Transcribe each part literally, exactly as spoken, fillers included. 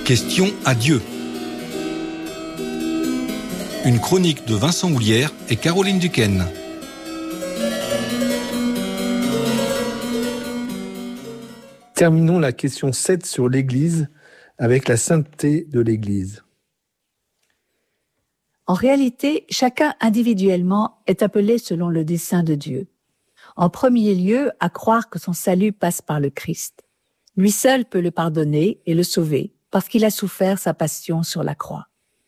Question à Dieu. Une chronique de Vincent Houlière et Caroline Duquesne. Terminons la question sept sur l'Église avec la sainteté de l'Église. En réalité, chacun individuellement est appelé selon le dessein de Dieu. En premier lieu, à croire que son salut passe par le Christ. Lui seul peut le pardonner et le sauver parce qu'il a souffert sa passion sur la croix.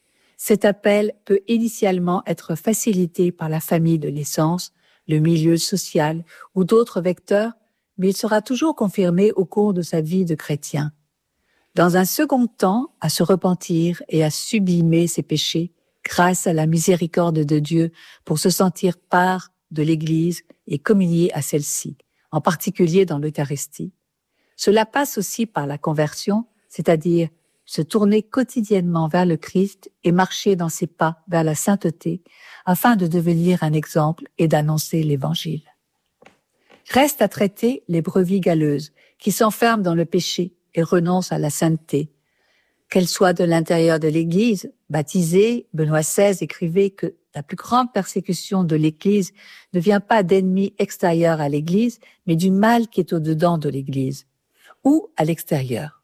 Cet appel peut initialement être facilité par la famille de naissance, le milieu social ou d'autres vecteurs, mais il sera toujours confirmé au cours de sa vie de chrétien. Dans un second temps, à se repentir et à sublimer ses péchés grâce à la miséricorde de Dieu pour se sentir part de l'Église et communier à celle-ci, en particulier dans l'Eucharistie. Cela passe aussi par la conversion, c'est-à-dire se tourner quotidiennement vers le Christ et marcher dans ses pas vers la sainteté afin de devenir un exemple et d'annoncer l'Évangile. Reste à traiter les brebis galeuses qui s'enferment dans le péché et renoncent à la sainteté. Qu'elles soient de l'intérieur de l'Église, baptisées, Benoît seize écrivait que la plus grande persécution de l'Église ne vient pas d'ennemis extérieurs à l'Église, mais du mal qui est au-dedans de l'Église, ou à l'extérieur.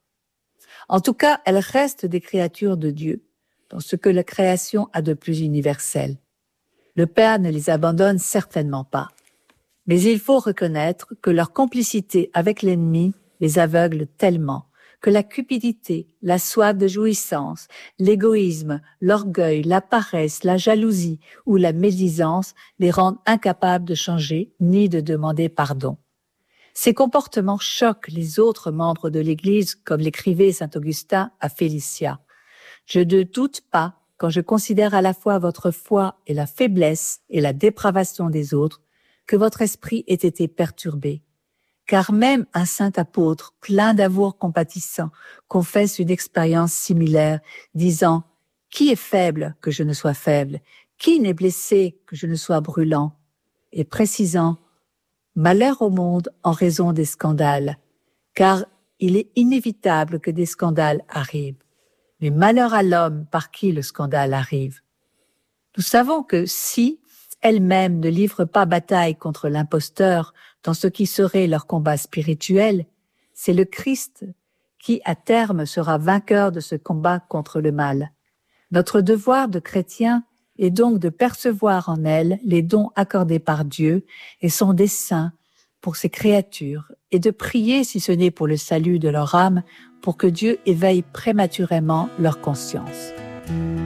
En tout cas, elles restent des créatures de Dieu, dans ce que la création a de plus universel. Le Père ne les abandonne certainement pas. Mais il faut reconnaître que leur complicité avec l'ennemi les aveugle tellement que la cupidité, la soif de jouissance, l'égoïsme, l'orgueil, la paresse, la jalousie ou la médisance les rendent incapables de changer ni de demander pardon. Ces comportements choquent les autres membres de l'Église, comme l'écrivait saint Augustin à Félicia. « Je ne doute pas, quand je considère à la fois votre foi et la faiblesse et la dépravation des autres, que votre esprit ait été perturbé. Car même un saint apôtre, plein d'amour compatissant, confesse une expérience similaire, disant « Qui est faible que je ne sois faible? Qui n'est blessé que je ne sois brûlant ?» et précisant « Malheur au monde en raison des scandales, car il est inévitable que des scandales arrivent. Mais malheur à l'homme par qui le scandale arrive. » Nous savons que si elles-mêmes ne livrent pas bataille contre l'imposteur dans ce qui serait leur combat spirituel, c'est le Christ qui, à terme, sera vainqueur de ce combat contre le mal. Notre devoir de chrétien est donc de percevoir en elles les dons accordés par Dieu et son dessein pour ses créatures, et de prier, si ce n'est pour le salut de leur âme, pour que Dieu éveille prématurément leur conscience.